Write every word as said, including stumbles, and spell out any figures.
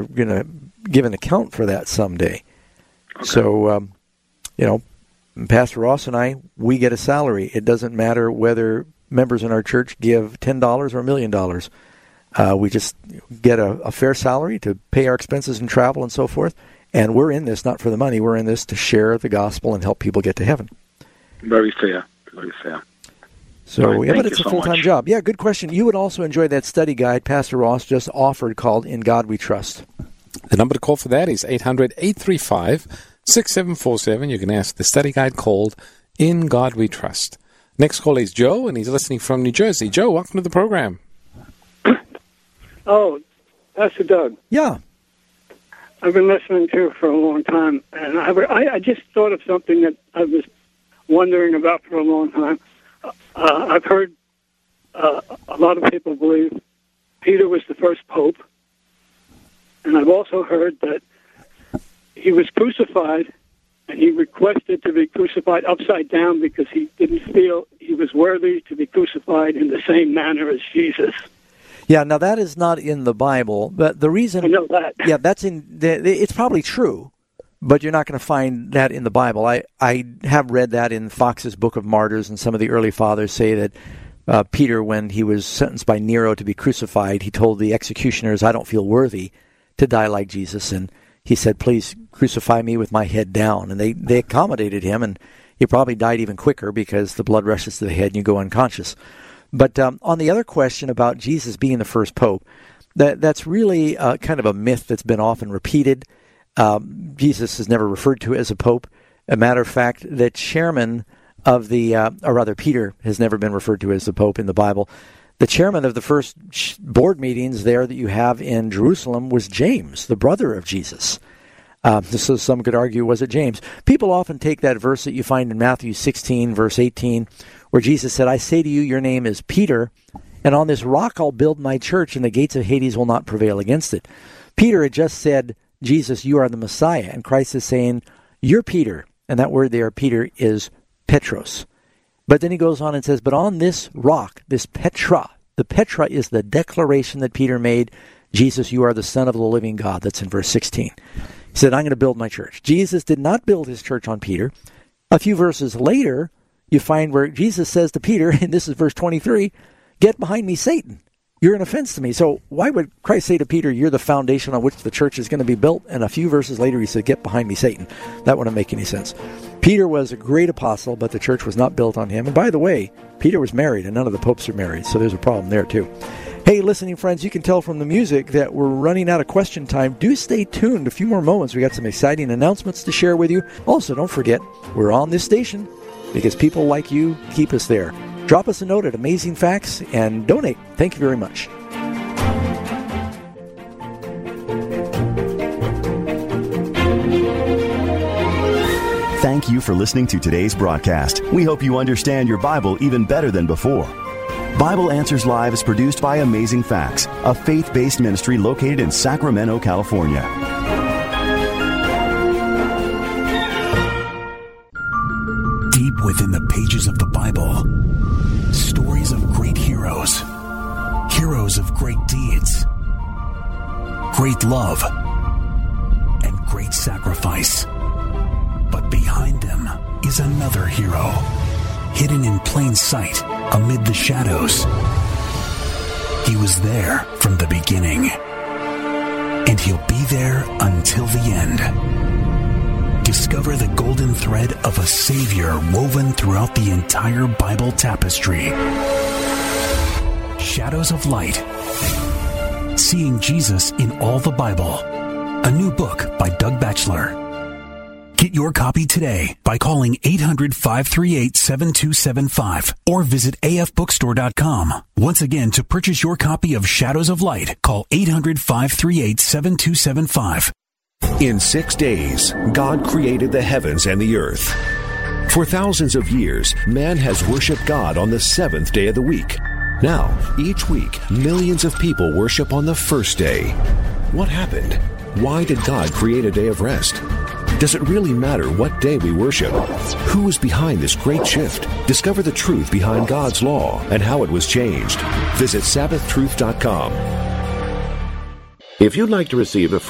you're going to give an account for that someday. Okay. So, um, you know, Pastor Ross and I, we get a salary. It doesn't matter whether members in our church give ten dollars or a million dollars. Uh, we just get a, a fair salary to pay our expenses and travel and so forth. And we're in this not for the money. We're in this to share the gospel and help people get to heaven. Very fair. Very fair. So, right, yeah, but it's a so full-time much. job. Yeah, good question. You would also enjoy that study guide Pastor Ross just offered called In God We Trust. The number to call for that is eight hundred, eight three five, six seven four seven. You can ask the study guide called In God We Trust. Next call is Joe, and he's listening from New Jersey. Joe, welcome to the program. Oh, Pastor Doug. Yeah. I've been listening to you for a long time, and I, I, I just thought of something that I was wondering about for a long time. Uh, I've heard uh, a lot of people believe Peter was the first pope, and I've also heard that he was crucified, and he requested to be crucified upside down because he didn't feel he was worthy to be crucified in the same manner as Jesus. Yeah, now that is not in the Bible, but the reason... I know that. Yeah, that's in... The, it's probably true, but you're not going to find that in the Bible. I, I have read that in Fox's Book of Martyrs, and some of the early fathers say that uh, Peter, when he was sentenced by Nero to be crucified, he told the executioners, I don't feel worthy to die like Jesus, and he said, please crucify me with my head down. And they, they accommodated him, and he probably died even quicker because the blood rushes to the head and you go unconscious. But um, on the other question about Jesus being the first pope, that that's really uh, kind of a myth that's been often repeated. Um, Jesus is never referred to as a pope. A matter of fact, the chairman of the, uh, or rather Peter has never been referred to as the pope in the Bible. The chairman of the first board meetings there that you have in Jerusalem was James, the brother of Jesus. Uh, so some could argue, was it James? People often take that verse that you find in Matthew sixteen, verse eighteen, where Jesus said, I say to you, your name is Peter, and on this rock I'll build my church, and the gates of Hades will not prevail against it. Peter had just said, Jesus, you are the Messiah, and Christ is saying, you're Peter, and that word there, Peter, is Petros. But then he goes on and says, but on this rock, this Petra, the Petra is the declaration that Peter made, Jesus, you are the Son of the living God. That's in verse sixteen. He said, I'm going to build my church. Jesus did not build his church on Peter. A few verses later, you find where Jesus says to Peter, and this is verse twenty-three, get behind me, Satan. You're an offense to me. So why would Christ say to Peter, you're the foundation on which the church is going to be built? And a few verses later, he said, get behind me, Satan. That wouldn't make any sense. Peter was a great apostle, but the church was not built on him. And by the way, Peter was married, and none of the popes are married. So there's a problem there, too. Hey, listening friends, you can tell from the music that we're running out of question time. Do stay tuned. A few more moments. We got some exciting announcements to share with you. Also, don't forget, we're on this station because people like you keep us there. Drop us a note at Amazing Facts and donate. Thank you very much. Thank you for listening to today's broadcast. We hope you understand your Bible even better than before. Bible Answers Live is produced by Amazing Facts, a faith-based ministry located in Sacramento, California. Deep within the pages of the Bible, stories of great heroes, heroes of great deeds, great love, and great sacrifice. But behind them is another hero, hidden in plain sight amid the shadows. He was there from the beginning, and he'll be there until the end. Discover the golden thread of a Savior woven throughout the entire Bible tapestry. Shadows of Light. Seeing Jesus in all the Bible. A new book by Doug Batchelor. Get your copy today by calling eight hundred, five three eight, seven two seven five or visit a f bookstore dot com. Once again, to purchase your copy of Shadows of Light, call eight hundred, five three eight, seven two seven five. In six days, God created the heavens and the earth. For thousands of years, man has worshiped God on the seventh day of the week. Now, each week, millions of people worship on the first day. What happened? Why did God create a day of rest? Does it really matter what day we worship? Who is behind this great shift? Discover the truth behind God's law and how it was changed. Visit Sabbath Truth dot com. If you'd like to receive a free